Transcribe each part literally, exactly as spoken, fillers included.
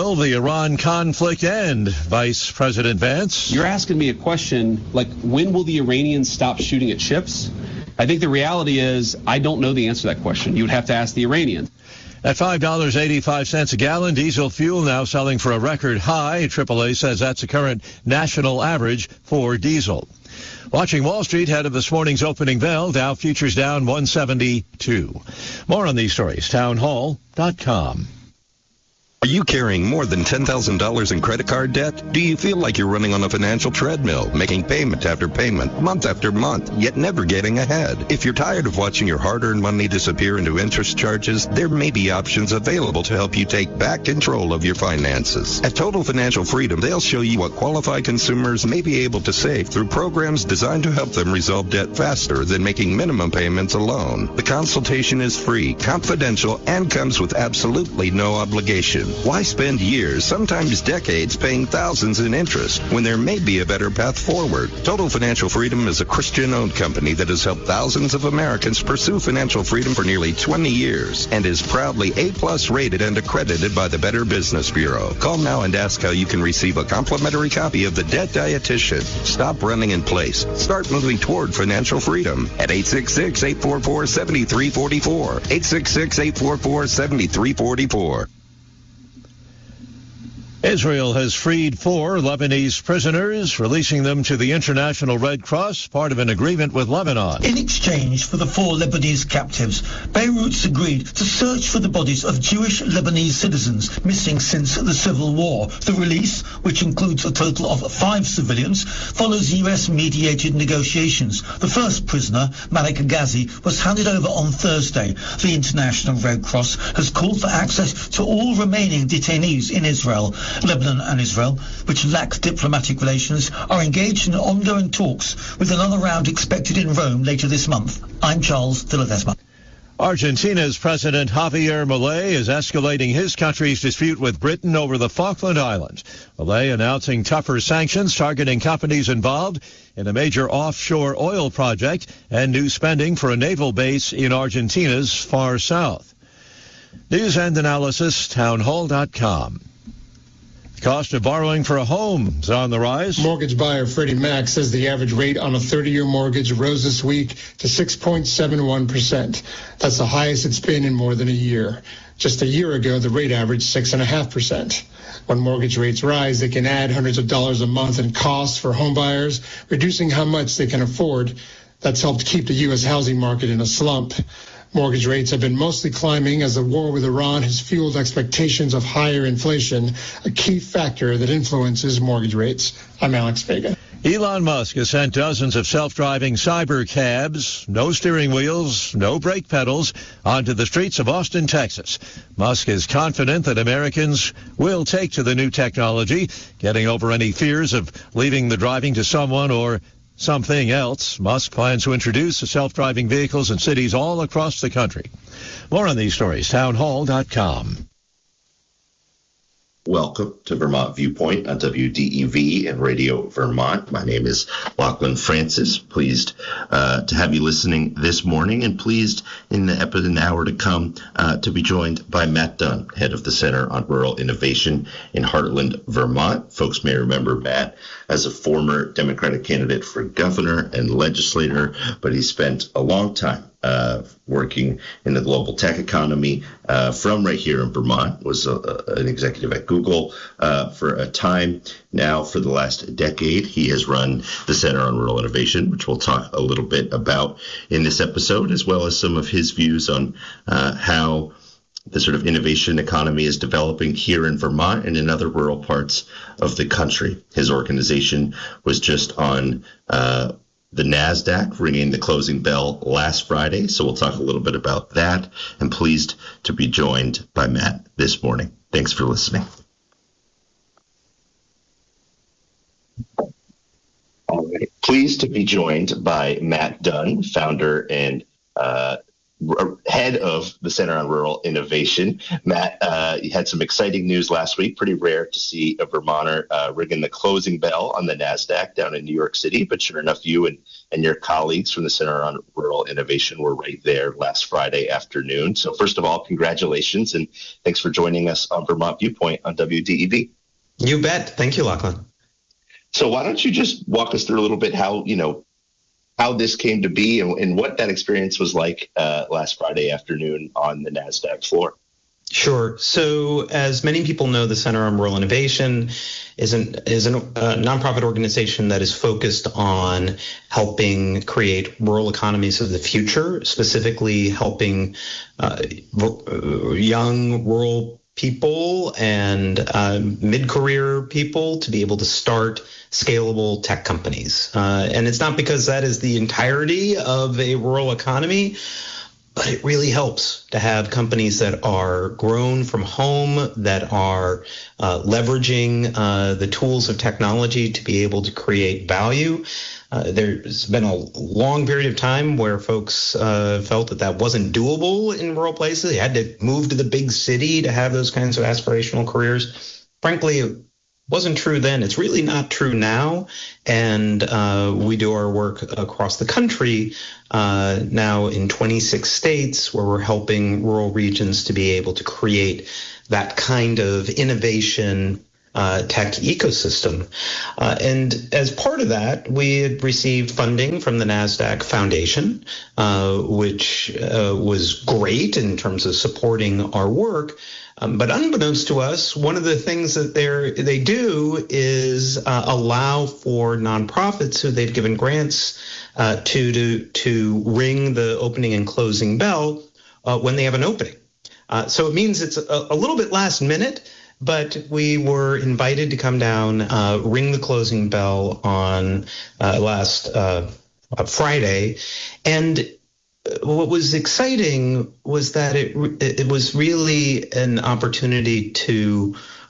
will the Iran conflict end, Vice President Vance? You're asking me a question like, when will the Iranians stop shooting at ships? I think the reality is I don't know the answer to that question. You would have to ask the Iranians. At five dollars and eighty-five cents a gallon, diesel fuel now selling for a record high. triple A says that's the current national average for diesel. Watching Wall Street ahead of this morning's opening bell, Dow futures down one seventy-two. More on these stories, town hall dot com. Are you carrying more than ten thousand dollars in credit card debt? Do you feel like you're running on a financial treadmill, making payment after payment, month after month, yet never getting ahead? If you're tired of watching your hard-earned money disappear into interest charges, there may be options available to help you take back control of your finances. At Total Financial Freedom, they'll show you what qualified consumers may be able to save through programs designed to help them resolve debt faster than making minimum payments alone. The consultation is free, confidential, and comes with absolutely no obligation. Why spend years, sometimes decades, paying thousands in interest when there may be a better path forward? Total Financial Freedom is a Christian-owned company that has helped thousands of Americans pursue financial freedom for nearly twenty years and is proudly A-plus rated and accredited by the Better Business Bureau. Call now and ask how you can receive a complimentary copy of The Debt Dietitian. Stop running in place. Start moving toward financial freedom at eight six six, eight four four, seven three four four. eight six six, eight four four, seven three four four. Israel has freed four Lebanese prisoners, releasing them to the International Red Cross, part of an agreement with Lebanon. In exchange for the four Lebanese captives, Beirut's agreed to search for the bodies of Jewish Lebanese citizens missing since the civil war. The release, which includes a total of five civilians, follows U S-mediated negotiations. The first prisoner, Malik Ghazi, was handed over on Thursday. The International Red Cross has called for access to all remaining detainees in Israel. Lebanon and Israel, which lack diplomatic relations, are engaged in ongoing talks, with another round expected in Rome later this month. I'm Charles de Ledesma. Argentina's President Javier Milei is escalating his country's dispute with Britain over the Falkland Islands. Milei announcing tougher sanctions targeting companies involved in a major offshore oil project and new spending for a naval base in Argentina's far south. News and analysis, town hall dot com. The cost of borrowing for a home is on the rise. Mortgage buyer Freddie Mac says the average rate on a thirty-year mortgage rose this week to six point seven one percent. That's the highest it's been in more than a year. Just a year ago, the rate averaged six point five percent. When mortgage rates rise, they can add hundreds of dollars a month in costs for home buyers, reducing how much they can afford. That's helped keep the U S housing market in a slump. Mortgage rates have been mostly climbing as the war with Iran has fueled expectations of higher inflation, a key factor that influences mortgage rates. I'm Alex Vega. Elon Musk has sent dozens of self-driving cyber cabs, no steering wheels, no brake pedals, onto the streets of Austin, Texas. Musk is confident that Americans will take to the new technology, getting over any fears of leaving the driving to someone or something else. Musk plans to introduce the self-driving vehicles in cities all across the country. More on these stories, town hall dot com. Welcome to Vermont Viewpoint on W D E V and Radio Vermont. My name is Lachlan Francis. Pleased uh, to have you listening this morning, and pleased in the episode an hour to come uh, to be joined by Matt Dunn, head of the Center on Rural Innovation in Heartland, Vermont. Folks may remember Matt as a former Democratic candidate for governor and legislator, but he spent a long time Uh, working in the global tech economy uh, from right here in Vermont, was a, a, an executive at Google uh, for a time. Now, for the last decade, he has run the Center on Rural Innovation, which we'll talk a little bit about in this episode, as well as some of his views on uh, how the sort of innovation economy is developing here in Vermont and in other rural parts of the country. His organization was just on uh, the NASDAQ, ringing the closing bell last Friday. So we'll talk a little bit about that. I'm pleased to be joined by Matt this morning. Thanks for listening. All right. Pleased to be joined by Matt Dunn, founder and uh, head of the Center on Rural Innovation. Matt, uh, you had some exciting news last week. Pretty rare to see a Vermonter uh, ringing the closing bell on the NASDAQ down in New York City, but sure enough, you and and your colleagues from the Center on Rural Innovation were right there last Friday afternoon. So first of all, congratulations, and thanks for joining us on Vermont Viewpoint on W D E V. You bet. Thank you, Lachlan. So why don't you just walk us through a little bit how, you know, how this came to be and, and what that experience was like uh, last Friday afternoon on the NASDAQ floor? Sure. So as many people know, the Center on Rural Innovation is, an, is a uh, nonprofit organization that is focused on helping create rural economies of the future, specifically helping uh, young rural people and uh, mid-career people to be able to start scalable tech companies. Uh, and it's not because that is the entirety of a rural economy, but it really helps to have companies that are grown from home, that are uh, leveraging uh, the tools of technology to be able to create value. Uh, there's been a long period of time where folks uh, felt that that wasn't doable in rural places. They had to move to the big city to have those kinds of aspirational careers. Frankly, it wasn't true then. It's really not true now. And uh, we do our work across the country uh, now in twenty-six states where we're helping rural regions to be able to create that kind of innovation Uh, tech ecosystem. Uh, and as part of that, we had received funding from the NASDAQ Foundation, uh, which uh, was great in terms of supporting our work. Um, but unbeknownst to us, one of the things that they're, they do is uh, allow for nonprofits who they've given grants uh, to, to, to ring the opening and closing bell uh, when they have an opening. Uh, so it means it's a, a little bit last minute, but we were invited to come down, uh, ring the closing bell on uh, last uh, Friday. And what was exciting was that it it was really an opportunity to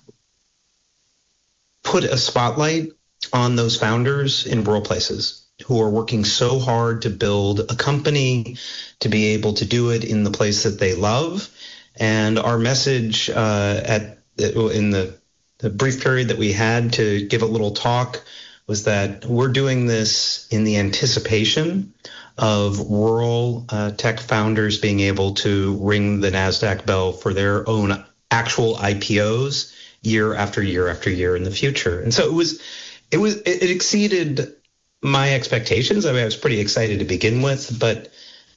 put a spotlight on those founders in rural places who are working so hard to build a company, to be able to do it in the place that they love. And our message uh, at in the, the brief period that we had to give a little talk was that we're doing this in the anticipation of rural uh, tech founders being able to ring the NASDAQ bell for their own actual I P Os year after year after year in the future. And so it was, it was, it exceeded my expectations. I mean, I was pretty excited to begin with, but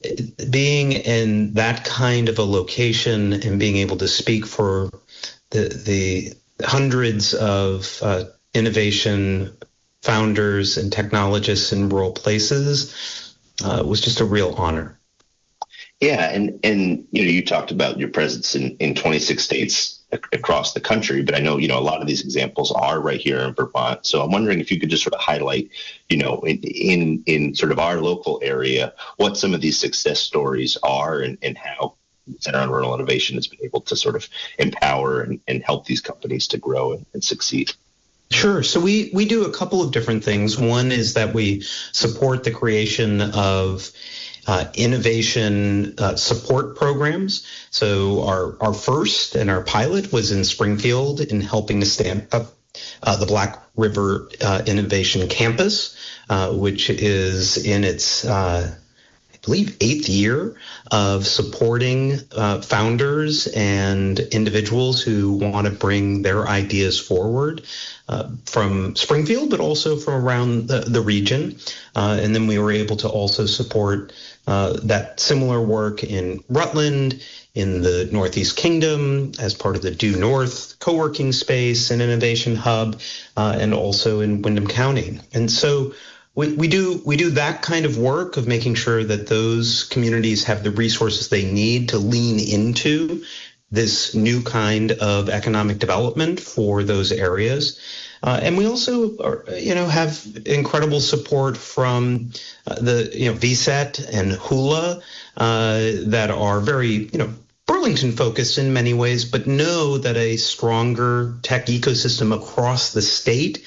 being in that kind of a location and being able to speak for the the hundreds of uh, innovation founders and technologists in rural places uh, was just a real honor. Yeah, and and you know, you talked about your presence in, in twenty-six states across the country, but I know, you know, a lot of these examples are right here in Vermont. So I'm wondering if you could just sort of highlight, you know, in in, in sort of our local area, what some of these success stories are and, and how Center on Rural Innovation has been able to sort of empower and, and help these companies to grow and, and succeed. Sure. So we, we do a couple of different things. One is that we support the creation of uh, innovation uh, support programs. So our, our first and our pilot was in Springfield in helping to stand up uh, the Black River uh, Innovation Campus, uh, which is in its uh, I believe eighth year of supporting uh, founders and individuals who want to bring their ideas forward uh, from Springfield, but also from around the, the region. Uh, and then we were able to also support uh, that similar work in Rutland, in the Northeast Kingdom, as part of the Due North co-working space and innovation hub, uh, and also in Windham County. And so We, we do we do that kind of work of making sure that those communities have the resources they need to lean into this new kind of economic development for those areas. Uh, and we also, are, you know, have incredible support from uh, the, you know, V SET and Hula uh, that are very, you know, Burlington focused in many ways, but know that a stronger tech ecosystem across the state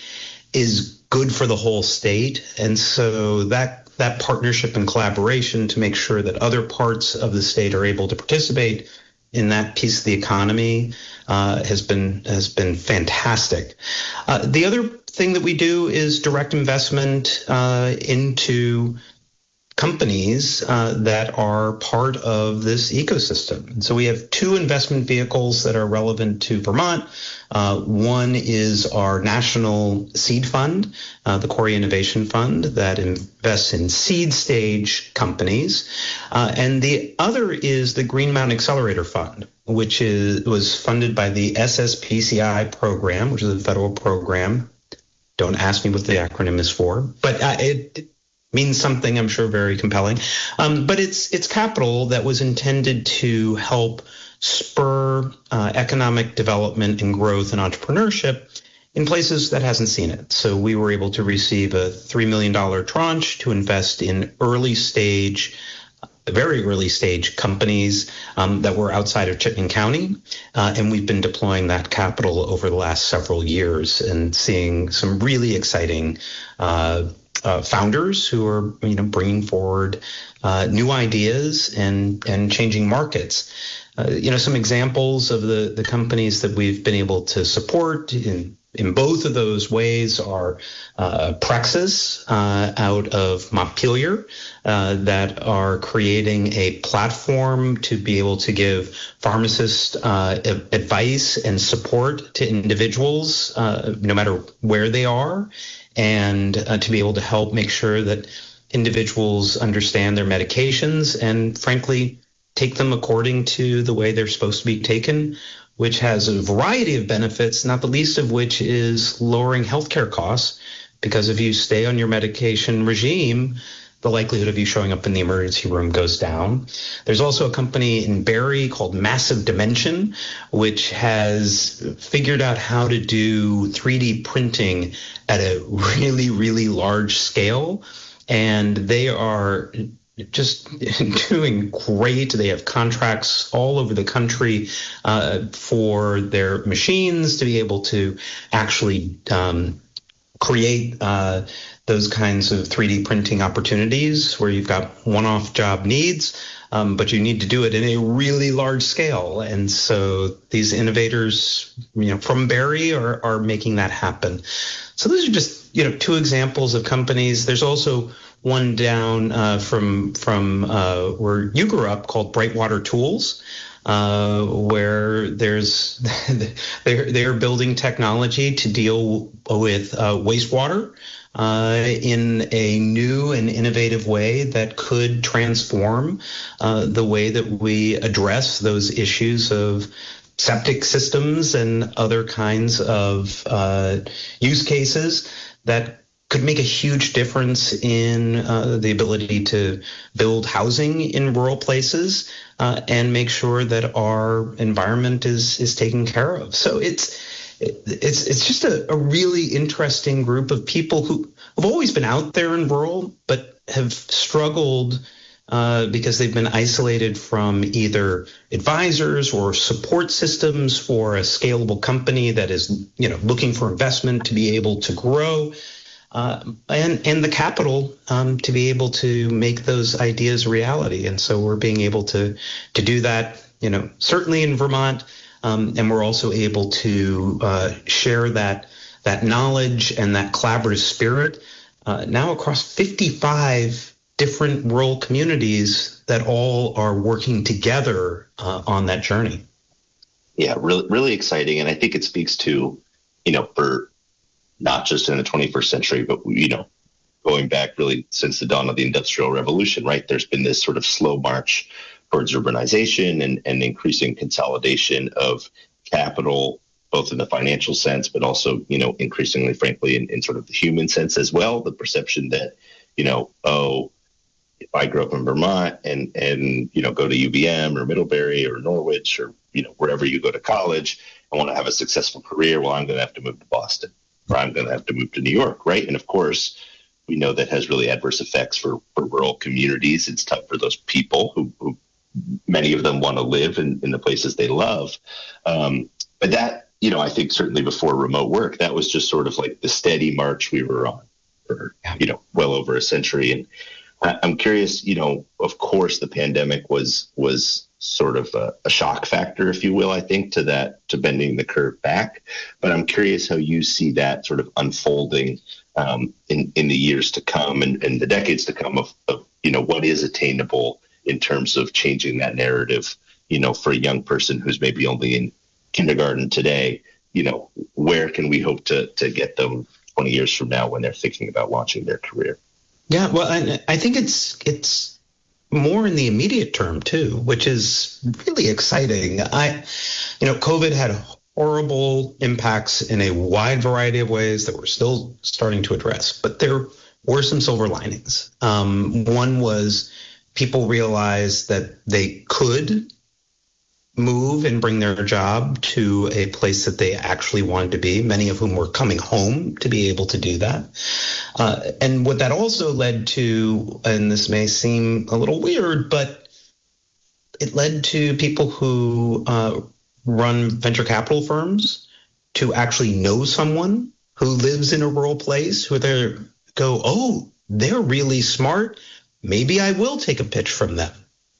is good for the whole state. And so that that partnership and collaboration to make sure that other parts of the state are able to participate in that piece of the economy uh, has been has been fantastic. Uh, the other thing that we do is direct investment uh, into companies uh, that are part of this ecosystem. And so we have two investment vehicles that are relevant to Vermont. Uh, one is our national seed fund, uh, the Corey Innovation Fund, that invests in seed stage companies. Uh, and the other is the Green Mountain Accelerator Fund, which is was funded by the S S P C I program, which is a federal program. Don't ask me what the acronym is for, but uh, it, it means something, I'm sure, very compelling. Um, but it's it's capital that was intended to help spur uh, economic development and growth and entrepreneurship in places that hasn't seen it. So we were able to receive a three million dollars tranche to invest in early stage, very early stage companies um, that were outside of Chittenden County. Uh, and we've been deploying that capital over the last several years and seeing some really exciting uh, Uh, founders who are, you know, bringing forward uh, new ideas and and changing markets. Uh, you know, some examples of the the companies that we've been able to support in in both of those ways are uh, Praxis uh, out of Montpelier uh, that are creating a platform to be able to give pharmacists uh, advice and support to individuals uh, no matter where they are, and uh, to be able to help make sure that individuals understand their medications and, frankly, take them according to the way they're supposed to be taken, which has a variety of benefits, not the least of which is lowering healthcare costs, because if you stay on your medication regime, the likelihood of you showing up in the emergency room goes down. There's also a company in Barrie called Massive Dimension, which has figured out how to do three D printing at a really, really large scale. And they are just doing great. They have contracts all over the country uh, for their machines to be able to actually um, create uh, those kinds of three D printing opportunities where you've got one-off job needs, um, but you need to do it in a really large scale. And so these innovators, you know, from Barrie are, are making that happen. So those are just, you know, two examples of companies. There's also one down uh, from from uh, where you grew up called Brightwater Tools, uh, where there's they're they're building technology to deal with uh, wastewater uh, in a new and innovative way that could transform uh, the way that we address those issues of septic systems and other kinds of uh, use cases that could make a huge difference in uh, the ability to build housing in rural places uh, and make sure that our environment is is taken care of. So it's it's it's just a, a really interesting group of people who have always been out there in rural, but have struggled uh, because they've been isolated from either advisors or support systems for a scalable company that is, you know, looking for investment to be able to grow. Uh, and, and the capital um, to be able to make those ideas a reality. And so we're being able to to do that, you know, certainly in Vermont, um, and we're also able to uh, share that that knowledge and that collaborative spirit uh, now across fifty-five different rural communities that all are working together uh, on that journey. Yeah, really, really exciting. And I think it speaks to, you know, for not just in the twenty-first century, but, you know, going back really since the dawn of the Industrial Revolution, right? There's been this sort of slow march towards urbanization and, and increasing consolidation of capital, both in the financial sense, but also, you know, increasingly, frankly, in, in sort of the human sense as well. The perception that, you know, oh, if I grew up in Vermont and, and, you know, go to U V M or Middlebury or Norwich or, you know, wherever you go to college, I want to have a successful career, well, I'm going to have to move to Boston. Or I'm going to have to move to New York, right? And of course, we know that has really adverse effects for, for rural communities. It's tough for those people who, who many of them want to live in, in the places they love. Um, but that, you know, I think certainly before remote work, that was just sort of like the steady march we were on for, you know, well over a century. And I'm curious, you know, of course, the pandemic was was sort of a, a shock factor, if you will, I think, to that, to bending the curve back. But I'm curious how you see that sort of unfolding um, in, in the years to come and, and the decades to come of, of, you know, what is attainable in terms of changing that narrative, you know, for a young person who's maybe only in kindergarten today. You know, where can we hope to to get them twenty years from now when they're thinking about launching their career? Yeah, well, I, I think it's it's more in the immediate term too, which is really exciting. I, you know, COVID had horrible impacts in a wide variety of ways that we're still starting to address, but there were some silver linings. Um, one was people realized that they could move and bring their job to a place that they actually wanted to be, many of whom were coming home to be able to do that. Uh, and what that also led to, and this may seem a little weird, but it led to people who uh, run venture capital firms to actually know someone who lives in a rural place, who they go, oh, they're really smart. Maybe I will take a pitch from them.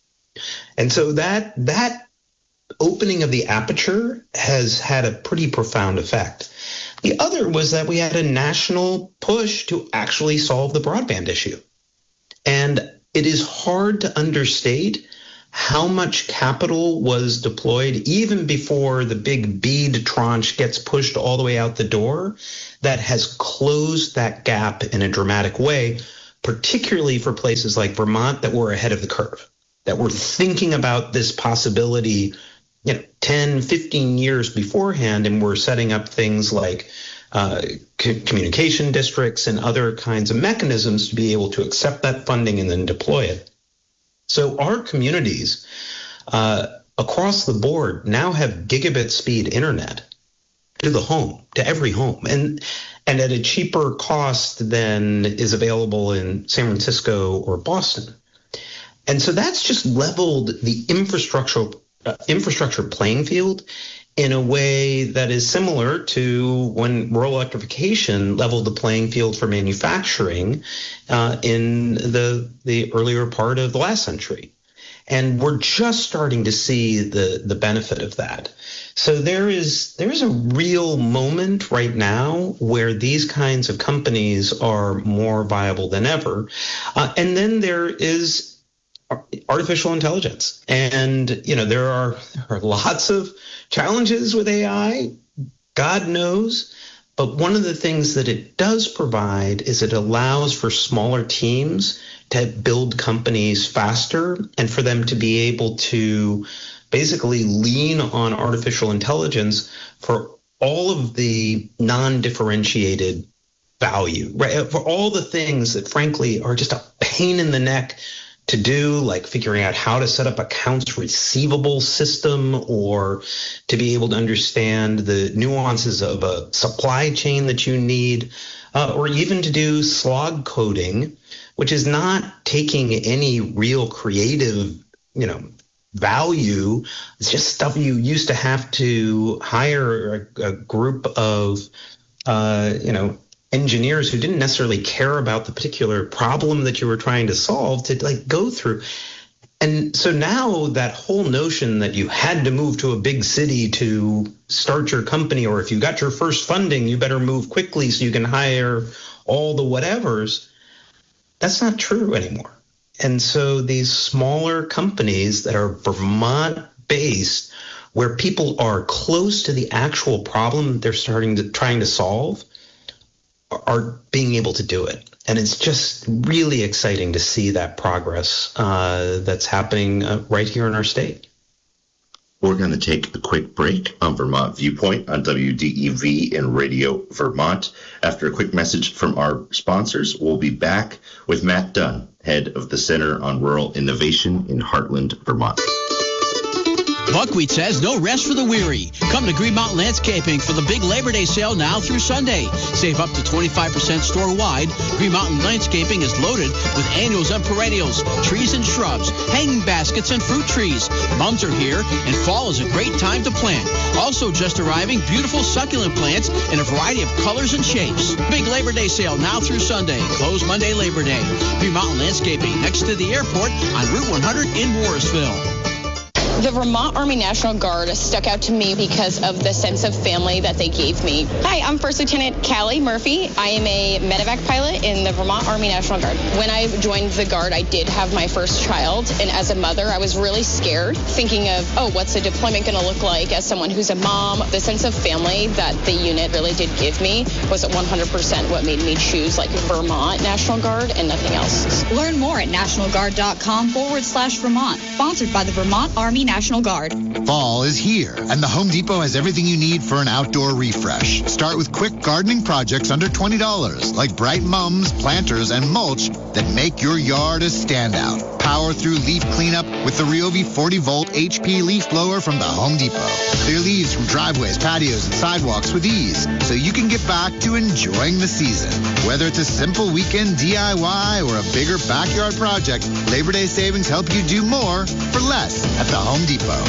And so that that opening of the aperture has had a pretty profound effect. The other was that we had a national push to actually solve the broadband issue. And it is hard to understate how much capital was deployed even before the big BEAD tranche gets pushed all the way out the door that has closed that gap in a dramatic way, particularly for places like Vermont that were ahead of the curve, that were thinking about this possibility, you know, ten, fifteen years beforehand, and we're setting up things like uh, c- communication districts and other kinds of mechanisms to be able to accept that funding and then deploy it. So our communities uh, across the board now have gigabit speed internet to the home, to every home, and and at a cheaper cost than is available in San Francisco or Boston. And so that's just leveled the infrastructure Uh, infrastructure playing field in a way that is similar to when rural electrification leveled the playing field for manufacturing uh, in the the earlier part of the last century. And we're just starting to see the the benefit of that. So there is there is a real moment right now where these kinds of companies are more viable than ever. Uh, and then there is artificial intelligence. And, you know, there are, there are lots of challenges with A I, God knows. But one of the things that it does provide is it allows for smaller teams to build companies faster and for them to be able to basically lean on artificial intelligence for all of the non-differentiated value, right? For all the things that, frankly, are just a pain in the neck to do, like figuring out how to set up accounts receivable system or to be able to understand the nuances of a supply chain that you need, uh, or even to do slog coding, which is not taking any real creative, you know, value. It's just stuff you used to have to hire a, a group of, uh, you know, engineers who didn't necessarily care about the particular problem that you were trying to solve to like go through. And so now that whole notion that you had to move to a big city to start your company, or if you got your first funding, you better move quickly so you can hire all the whatevers, that's not true anymore. And so these smaller companies that are Vermont based, where people are close to the actual problem they're starting to trying to solve, are being able to do it. And it's just really exciting to see that progress uh, that's happening uh, right here in our state. We're going to take a quick break on Vermont Viewpoint on W D E V and Radio Vermont. After a quick message from our sponsors, we'll be back with Matt Dunn, head of the Center on Rural Innovation in Heartland, Vermont. Buckwheat says no rest for the weary. Come to Green Mountain Landscaping for the big Labor Day sale now through Sunday. Save up to twenty-five percent store-wide. Green Mountain Landscaping is loaded with annuals and perennials, trees and shrubs, hanging baskets and fruit trees. Mums are here, and fall is a great time to plant. Also just arriving, beautiful succulent plants in a variety of colors and shapes. Big Labor Day sale now through Sunday. Closed Monday, Labor Day. Green Mountain Landscaping next to the airport on Route one hundred in Morrisville. The Vermont Army National Guard stuck out to me because of the sense of family that they gave me. Hi, I'm First Lieutenant Callie Murphy. I am a medevac pilot in the Vermont Army National Guard. When I joined the Guard, I did have my first child, and as a mother, I was really scared, thinking of, oh, what's a deployment going to look like as someone who's a mom? The sense of family that the unit really did give me was one hundred percent what made me choose like Vermont National Guard and nothing else. Learn more at nationalguard.com forward slash Vermont, sponsored by the Vermont Army National Guard. Fall is here, and the Home Depot has everything you need for an outdoor refresh. Start with quick gardening projects under twenty dollars, like bright mums, planters, and mulch that make your yard a standout. Power through leaf cleanup with the Ryobi forty volt H P leaf blower from the Home Depot. Clear leaves from driveways, patios, and sidewalks with ease, so you can get back to enjoying the season. Whether it's a simple weekend D I Y or a bigger backyard project, Labor Day savings help you do more for less at the Home Depot.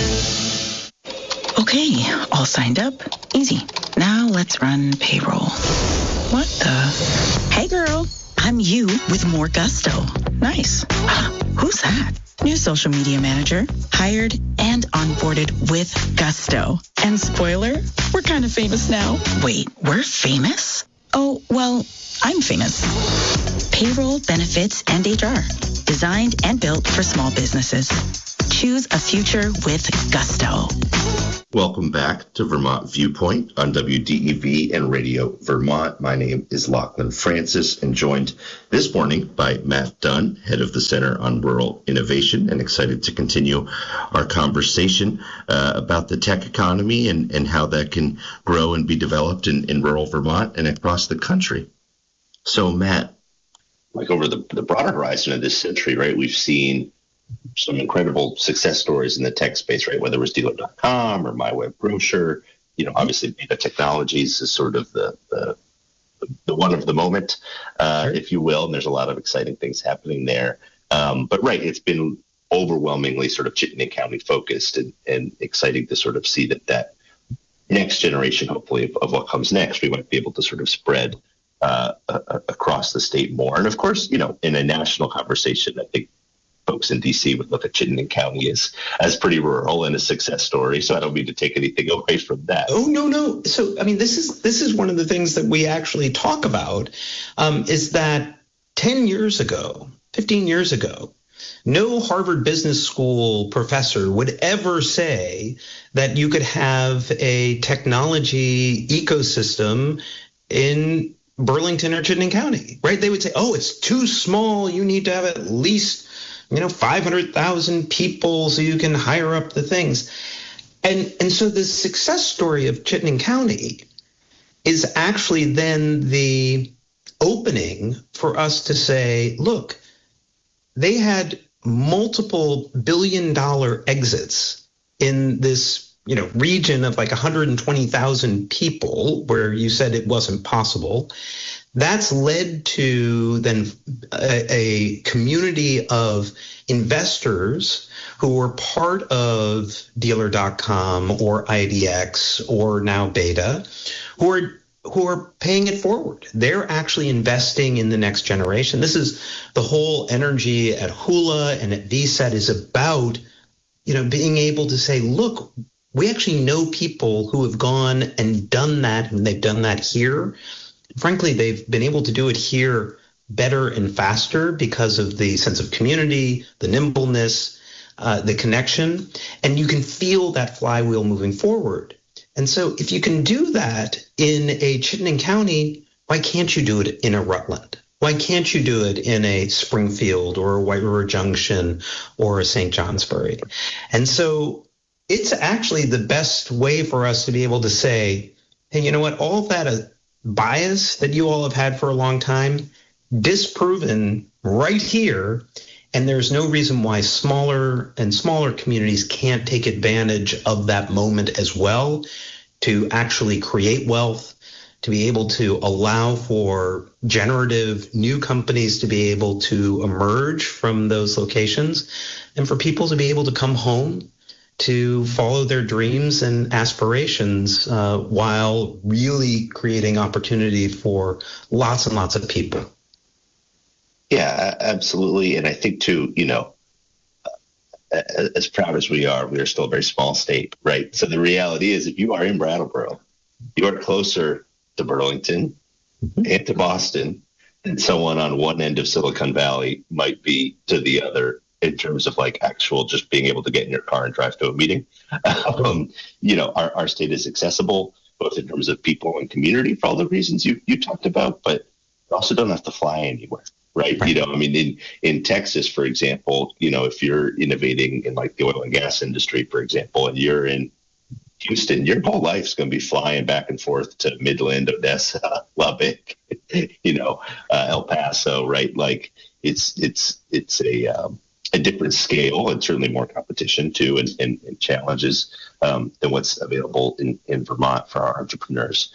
Okay, all signed up. Easy. Now let's run payroll. What the? Hey girl, I'm you with more gusto. Nice. Who's that? New social media manager, hired and onboarded with gusto. And spoiler, we're kind of famous now. Wait, we're famous? Oh, well, I'm famous. Payroll, benefits, and H R. Designed and built for small businesses. Choose a future with gusto. Welcome back to Vermont Viewpoint on W D E V and Radio Vermont. My name is Lachlan Francis, and joined this morning by Matt Dunn, head of the Center on Rural Innovation, and excited to continue our conversation uh, about the tech economy and, and how that can grow and be developed in, in rural Vermont and across the country. So, Matt, like over the, the broader horizon of this century, right, we've seen some incredible success stories in the tech space, right? Whether it was dealer dot com or MyWebGrocer, you know, obviously Beta Technologies is sort of the the, the one of the moment, uh, if you will. And there's a lot of exciting things happening there. Um, but right, it's been overwhelmingly sort of Chittenden County focused, and, and exciting to sort of see that that next generation, hopefully, of, of what comes next, we might be able to sort of spread uh, uh, across the state more. And of course, you know, in a national conversation, I think folks in D C would look at Chittenden County as, as pretty rural and a success story. So I don't mean to take anything away from that. Oh, no, no. So, I mean, this is this is one of the things that we actually talk about, um, is that ten years ago, fifteen years ago, no Harvard Business School professor would ever say that you could have a technology ecosystem in Burlington or Chittenden County, right? They would say, oh, it's too small. You need to have at least, you know, five hundred thousand people so you can hire up the things. And and so the success story of Chittenden County is actually then the opening for us to say, look, they had multiple billion dollar exits in this, you know, region of like one hundred twenty thousand people where you said it wasn't possible. That's led to then a, a community of investors who were part of dealer dot com or I D X or now Beta, who are who are paying it forward. They're actually investing in the next generation. This is the whole energy at Hula and at V SET is about, you know, being able to say, look, we actually know people who have gone and done that, and they've done that here. Frankly, they've been able to do it here better and faster because of the sense of community, the nimbleness, uh, the connection, and you can feel that flywheel moving forward. And so if you can do that in a Chittenden County, why can't you do it in a Rutland? Why can't you do it in a Springfield or a White River Junction or a Saint Johnsbury? And so it's actually the best way for us to be able to say, hey, you know what, all of that uh, bias that you all have had for a long time, disproven right here, and there's no reason why smaller and smaller communities can't take advantage of that moment as well to actually create wealth, to be able to allow for generative new companies to be able to emerge from those locations, and for people to be able to come home to follow their dreams and aspirations uh, while really creating opportunity for lots and lots of people. Yeah, absolutely. And I think too, you know, as proud as we are, we are still a very small state, right? So the reality is, if you are in Brattleboro, you are closer to Burlington mm-hmm. and to Boston than someone on one end of Silicon Valley might be to the other, in terms of like actual just being able to get in your car and drive to a meeting. Um, you know, our, our state is accessible, both in terms of people and community for all the reasons you, you talked about, but you also don't have to fly anywhere, right? right? You know, I mean, in, in Texas, for example, you know, if you're innovating in like the oil and gas industry, for example, and you're in Houston, your whole life's going to be flying back and forth to Midland, Odessa, Lubbock, you know, uh, El Paso, right? Like it's, it's, it's a, um, a different scale and certainly more competition too, and, and, and challenges um, than what's available in, in Vermont for our entrepreneurs.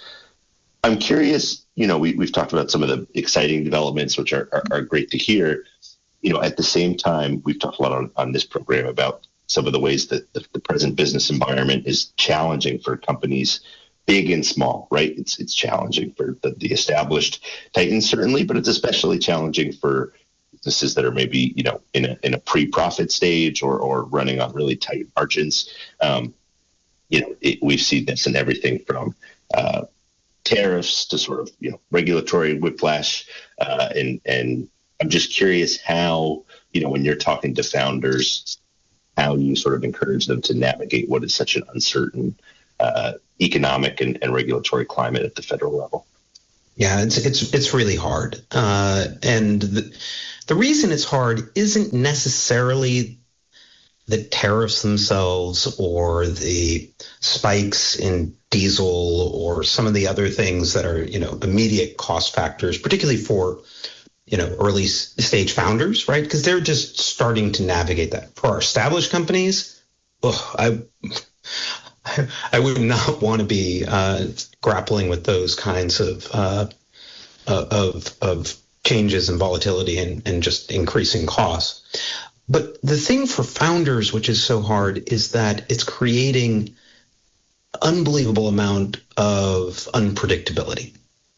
I'm curious, you know, we, we've talked about some of the exciting developments, which are, are, are great to hear. You know, at the same time, we've talked a lot on, on this program about some of the ways that the, the present business environment is challenging for companies, big and small, right? It's it's challenging for the, the established titans, certainly, but it's especially challenging for businesses that are maybe, you know, in a in a pre-profit stage or or running on really tight margins. Um, you know, it, we've seen this in everything from uh, tariffs to sort of, you know, regulatory whiplash. Uh, and and I'm just curious how, you know, when you're talking to founders, how you sort of encourage them to navigate what is such an uncertain uh, economic and, and regulatory climate at the federal level. Yeah, it's it's it's really hard, uh, and the, the reason it's hard isn't necessarily the tariffs themselves or the spikes in diesel or some of the other things that are, you know, immediate cost factors, particularly for, you know, early stage founders, right? Because they're just starting to navigate that. For our established companies, oh, I. I would not want to be uh, grappling with those kinds of uh, of of changes and volatility and, and just increasing costs. But the thing for founders, which is so hard, is that it's creating unbelievable amount of unpredictability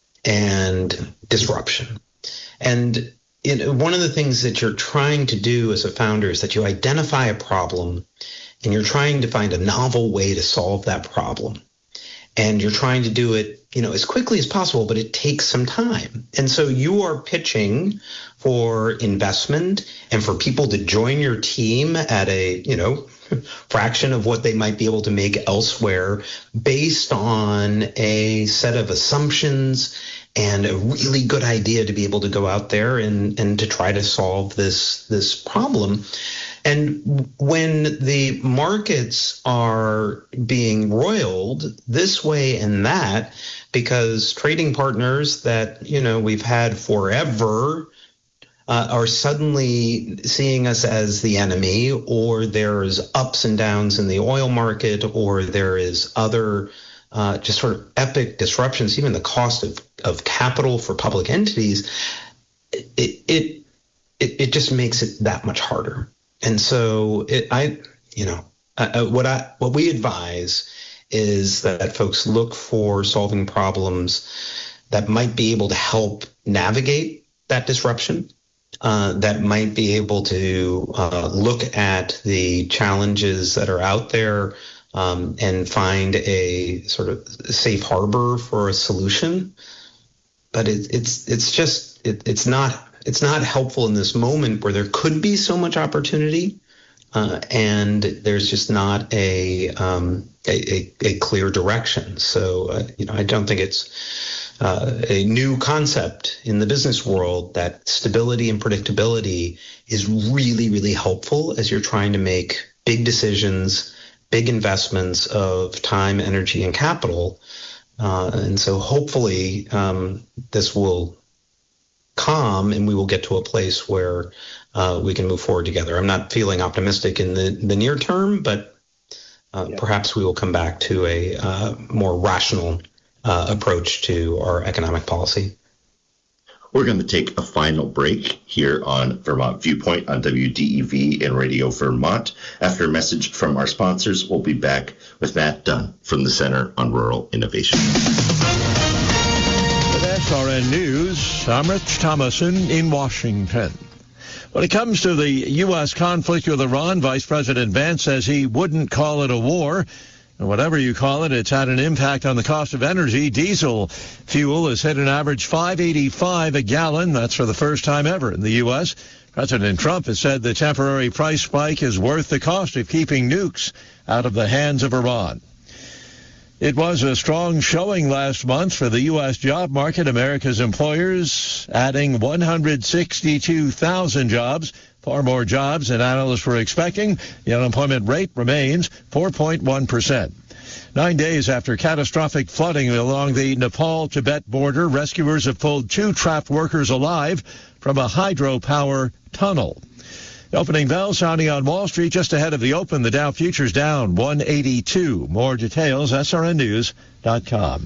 and disruption. And you know, one of the things that you're trying to do as a founder is that you identify a problem and you're trying to find a novel way to solve that problem. And you're trying to do it, you know, as quickly as possible, but it takes some time. And so you are pitching for investment and for people to join your team at a, you know, fraction of what they might be able to make elsewhere based on a set of assumptions and a really good idea to be able to go out there and, and to try to solve this, this problem. And when the markets are being roiled this way and that, because trading partners that, you know, we've had forever uh, are suddenly seeing us as the enemy, or there's ups and downs in the oil market, or there is other uh, just sort of epic disruptions, even the cost of, of capital for public entities, it, it, it, it just makes it that much harder. And so it, I, you know, uh, what I, what we advise is that folks look for solving problems that might be able to help navigate that disruption, uh, that might be able to uh, look at the challenges that are out there um, and find a sort of safe harbor for a solution. But it, it's it's just it, it's not. It's not helpful in this moment where there could be so much opportunity, uh, and there's just not a um, a, a, a clear direction. So, uh, you know, I don't think it's uh, a new concept in the business world that stability and predictability is really, really helpful as you're trying to make big decisions, big investments of time, energy, and capital. Uh, and so, hopefully, um, this will calm and we will get to a place where uh, we can move forward together. I'm not feeling optimistic in the, the near term, but uh, yeah. perhaps we will come back to a uh, more rational uh, approach to our economic policy. We're going to take a final break here on Vermont Viewpoint on W D E V and Radio Vermont. After a message from our sponsors, we'll be back with Matt Dunn from the Center on Rural Innovation. S R N News, I'm Rich Thomason in Washington. When it comes to the U S conflict with Iran, Vice President Vance says he wouldn't call it a war. And whatever you call it, it's had an impact on the cost of energy. Diesel fuel has hit an average five eighty-five a gallon. That's for the first time ever in the U S. President Trump has said the temporary price spike is worth the cost of keeping nukes out of the hands of Iran. It was a strong showing last month for the U S job market. America's employers adding one hundred sixty-two thousand jobs, far more jobs than analysts were expecting. The unemployment rate remains four point one percent. Nine days after catastrophic flooding along the Nepal-Tibet border, rescuers have pulled two trapped workers alive from a hydropower tunnel. The opening bell sounding on Wall Street just ahead of the open. The Dow futures down one eighty-two. More details, S R N news dot com.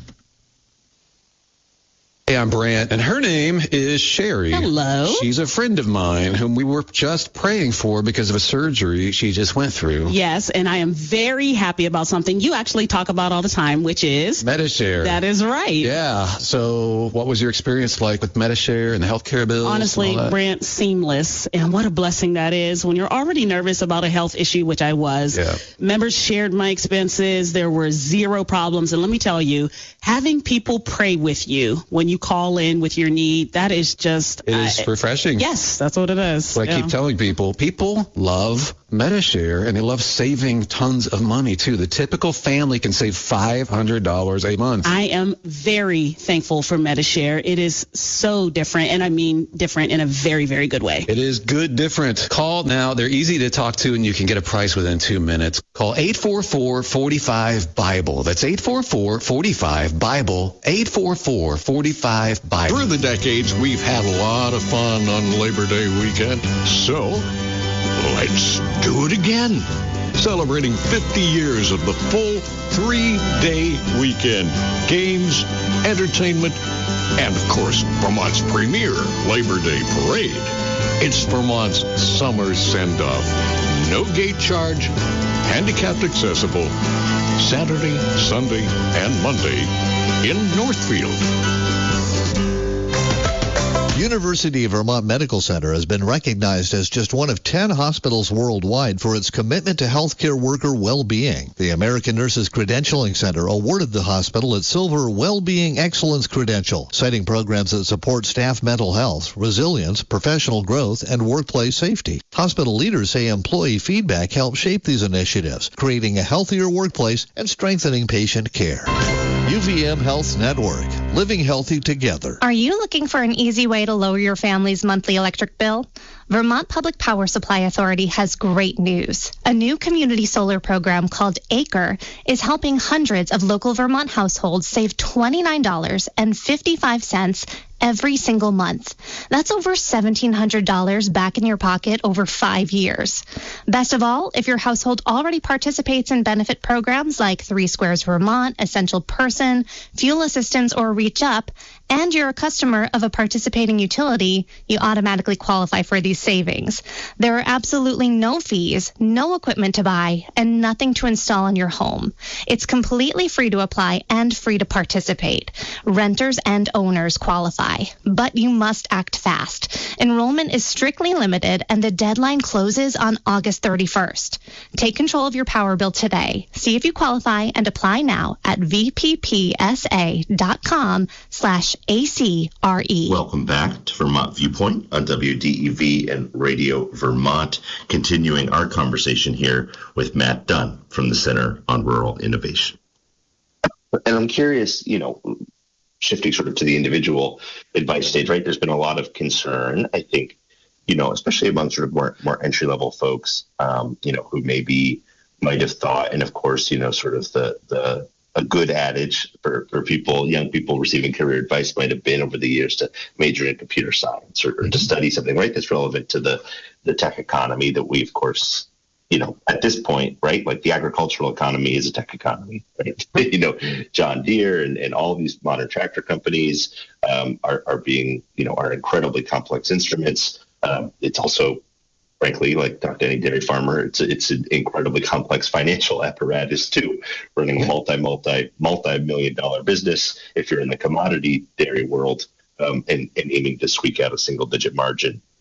Hey, I'm Brant, and her name is Sherry. Hello. She's a friend of mine whom we were just praying for because of a surgery she just went through. Yes, and I am very happy about something you actually talk about all the time, which is Medi-Share. That is right. Yeah. So what was your experience like with Medi-Share and the healthcare bills? Honestly, Brant, seamless. And what a blessing that is when you're already nervous about a health issue, which I was. Yeah. Members shared my expenses. There were zero problems. And let me tell you, having people pray with you when you call in with your need, that is just It is uh, refreshing. Yes, that's what it is. What I yeah. keep telling people, people love Medi-Share, and they love saving tons of money, too. The typical family can save five hundred dollars a month. I am very thankful for Medi-Share. It is so different, and I mean different in a very, very good way. It is good different. Call now. They're easy to talk to, and you can get a price within two minutes. Call eight four four, four five, BIBLE. That's eight four four, four five, BIBLE, eight four four, four five, BIBLE. Through the decades, we've had a lot of fun on Labor Day weekend, so let's do it again. Celebrating fifty years of the full three-day weekend. Games, entertainment, and, of course, Vermont's premier Labor Day parade. It's Vermont's summer send-off. No gate charge, handicapped accessible, Saturday, Sunday, and Monday in Northfield. University of Vermont Medical Center has been recognized as just one of ten hospitals worldwide for its commitment to healthcare worker well-being. The American Nurses Credentialing Center awarded the hospital its Silver Well-Being Excellence Credential, citing programs that support staff mental health, resilience, professional growth, and workplace safety. Hospital leaders say employee feedback helps shape these initiatives, creating a healthier workplace and strengthening patient care. U V M Health Network, living healthy together. Are you looking for an easy way to lower your family's monthly electric bill? Vermont Public Power Supply Authority has great news. A new community solar program called ACRE is helping hundreds of local Vermont households save twenty-nine dollars and fifty-five cents every single month. That's over seventeen hundred dollars back in your pocket over five years. Best of all, if your household already participates in benefit programs like Three Squares Vermont, Essential Person, Fuel Assistance, or Reach Up, and you're a customer of a participating utility, you automatically qualify for these savings. There are absolutely no fees, no equipment to buy, and nothing to install in your home. It's completely free to apply and free to participate. Renters and owners qualify, but you must act fast. Enrollment is strictly limited, and the deadline closes on August thirty-first. Take control of your power bill today. See if you qualify and apply now at vppsa.com slash ACRE. Welcome back to Vermont Viewpoint on W D E V and Radio Vermont, continuing our conversation here with Matt Dunn from the Center on Rural Innovation. And I'm curious, you know, shifting sort of to the individual advice stage, right? There's been a lot of concern, I think, you know, especially among sort of more, more entry-level folks, um, you know, who maybe might have thought, and of course, you know, sort of the, the, a good adage for, for people, young people receiving career advice might have been over the years to major in computer science or, or to study something, right, that's relevant to the, the tech economy that we, of course, you know, at this point, right, like the agricultural economy is a tech economy, right? You know, John Deere and, and all these modern tractor companies um, are, are being, you know, are incredibly complex instruments. Um, it's also, frankly, like talk to any dairy farmer, it's a, it's an incredibly complex financial apparatus too, running a multi, multi, multi-million dollar business if you're in the commodity dairy world um, and, and aiming to squeak out a single digit margin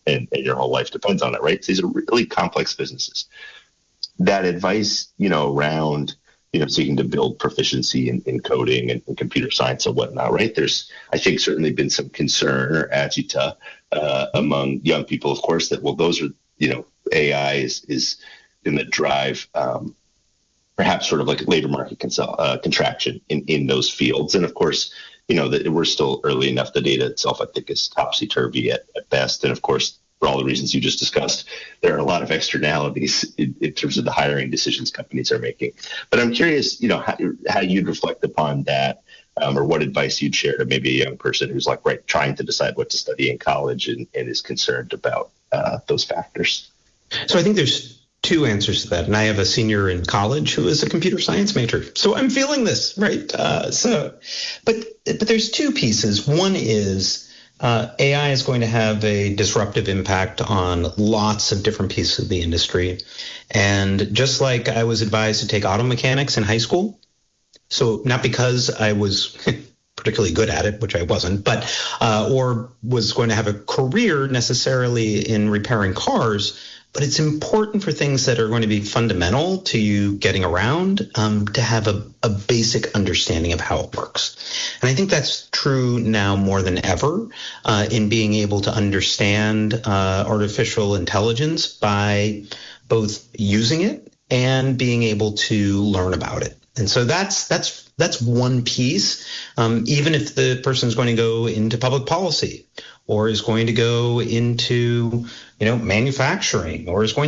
and, and your whole life depends on it, right? So these are really complex businesses. That advice, you know, around, you know, seeking to build proficiency in, in coding and, and computer science and whatnot, right? There's, I think, certainly been some concern or agita uh, among young people, of course, that, well, those are, you know, A I is, is going to drive um, perhaps sort of like a labor market consol- uh, contraction in, in those fields. And of course, you know, that we're still early enough. The data itself, I think, is topsy-turvy at, at best. And of course, for all the reasons you just discussed, there are a lot of externalities in, in terms of the hiring decisions companies are making. But I'm curious, you know, how, how you'd reflect upon that, um, or what advice you'd share to maybe a young person who's like, right, trying to decide what to study in college and, and is concerned about uh, those factors. So I think there's two answers to that. And I have a senior in college who is a computer science major. So I'm feeling this, right? Uh, so, but, but there's two pieces. One is, Uh, A I is going to have a disruptive impact on lots of different pieces of the industry. And just like I was advised to take auto mechanics in high school, so not because I was particularly good at it, which I wasn't, but uh, or was going to have a career necessarily in repairing cars, but it's important for things that are going to be fundamental to you getting around um, to have a, a basic understanding of how it works. And I think that's true now more than ever uh, in being able to understand uh, artificial intelligence by both using it and being able to learn about it. And so that's that's that's one piece, um, even if the person is going to go into public policy or is going to go into, you know, manufacturing or is going